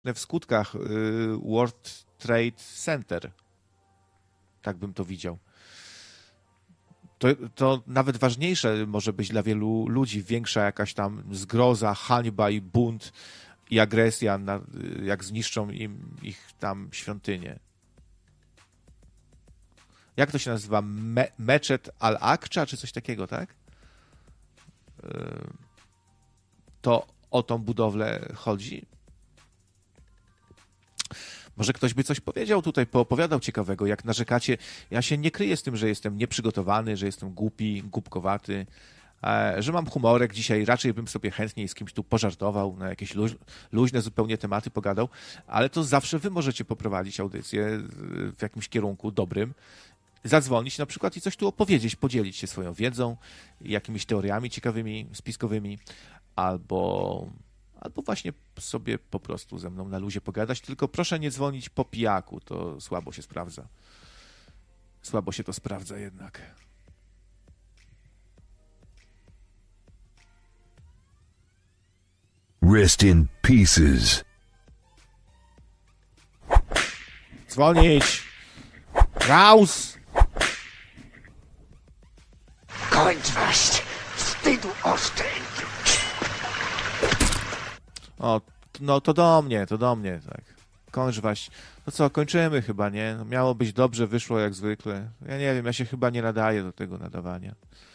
w skutkach World Trade Center. Tak bym to widział. To nawet ważniejsze może być dla wielu ludzi, większa jakaś tam zgroza, hańba i bunt i agresja, jak zniszczą im ich tam świątynię. Jak to się nazywa? Meczet al-Aqsa, czy coś takiego, tak? To o tą budowlę chodzi? Może ktoś by coś powiedział tutaj, poopowiadał ciekawego, jak narzekacie. Ja się nie kryję z tym, że jestem nieprzygotowany, że jestem głupi, głupkowaty, że mam humorek dzisiaj. Raczej bym sobie chętniej z kimś tu pożartował, na jakieś luźne zupełnie tematy pogadał, ale to zawsze wy możecie poprowadzić audycję w jakimś kierunku dobrym, zadzwonić na przykład i coś tu opowiedzieć, podzielić się swoją wiedzą, jakimiś teoriami ciekawymi, spiskowymi, albo właśnie sobie po prostu ze mną na luzie pogadać, tylko proszę nie dzwonić po pijaku, to słabo się sprawdza. Słabo się to sprawdza jednak. Rest in pieces. Dzwonić! Raus! Kończ wstydu oszczędź. O, no to do mnie, tak. Kończ waść. No co, kończymy chyba, nie? No, miało być dobrze, wyszło jak zwykle. Ja nie wiem, ja się chyba nie nadaję do tego nadawania.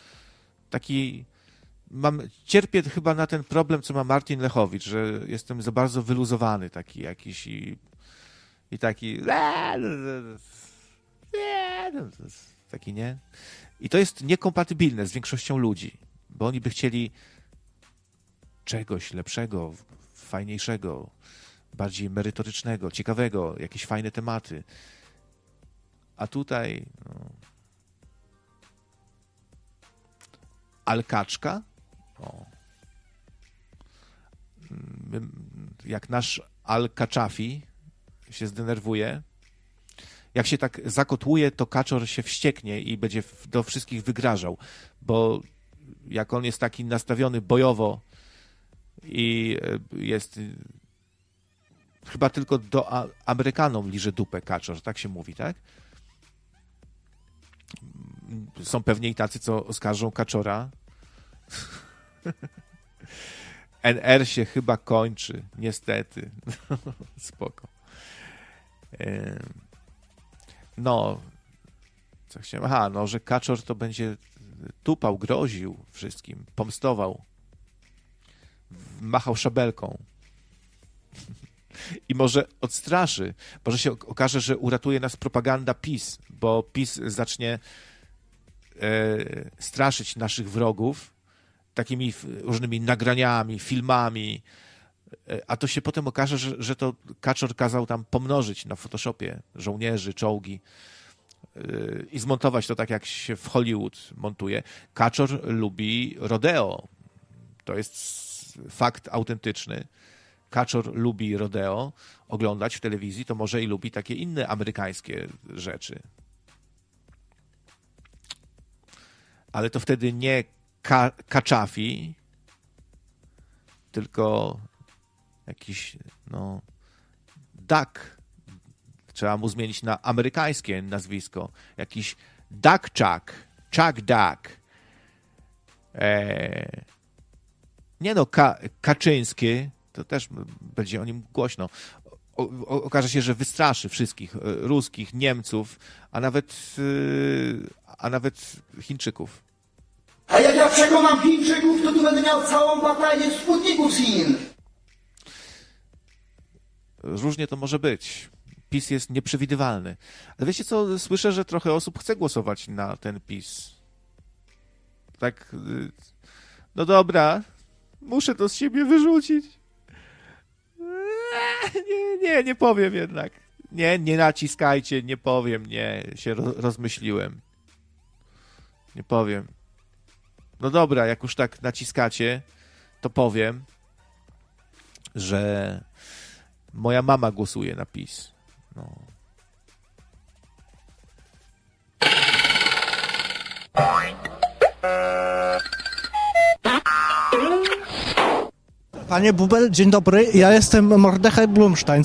Cierpię chyba na ten problem, co ma Martin Lechowicz, że jestem za bardzo wyluzowany taki jakiś i taki taki, nie? I to jest niekompatybilne z większością ludzi, bo oni by chcieli czegoś lepszego, fajniejszego, bardziej merytorycznego, ciekawego, jakieś fajne tematy. A tutaj Alkaczka? O. Jak nasz Al-Kaczafi się zdenerwuje, jak się tak zakotłuje, to kaczor się wścieknie i będzie do wszystkich wygrażał, bo jak on jest taki nastawiony bojowo i jest chyba tylko do Amerykanom liże dupę kaczor, tak się mówi, tak? Są pewnie i tacy, co oskarżą kaczora. NR się chyba kończy, niestety. Spoko. No, co chciałem? Aha, no, że kaczor to będzie tupał, groził wszystkim, pomstował, machał szabelką. I może odstraszy, może się okaże, że uratuje nas propaganda PiS, bo PiS zacznie straszyć naszych wrogów takimi różnymi nagraniami, filmami, a to się potem okaże, że to kaczor kazał tam pomnożyć na Photoshopie żołnierzy, czołgi i zmontować to tak, jak się w Hollywood montuje. Kaczor lubi rodeo. To jest fakt autentyczny. Kaczor lubi rodeo oglądać w telewizji, to może i lubi takie inne amerykańskie rzeczy. Ale to wtedy nie Kaczafi, tylko jakiś, Duck. Trzeba mu zmienić na amerykańskie nazwisko. Jakiś Duck. Nie Kaczyński, to też będzie o nim głośno. Okaże się, że wystraszy wszystkich ruskich, Niemców, a nawet Chińczyków. A jak ja przekonam Chińczyków, to tu będę miał całą batalię sputników z Chin. Różnie to może być. PiS jest nieprzewidywalny. Ale wiecie co? Słyszę, że trochę osób chce głosować na ten PiS. Tak, no dobra, muszę to z siebie wyrzucić. Nie powiem jednak. Nie naciskajcie, nie powiem, się rozmyśliłem. Nie powiem. No dobra, jak już tak naciskacie, to powiem, że moja mama głosuje na PiS. No. Panie Bubel, dzień dobry. Ja jestem Mordechaj Blumstein.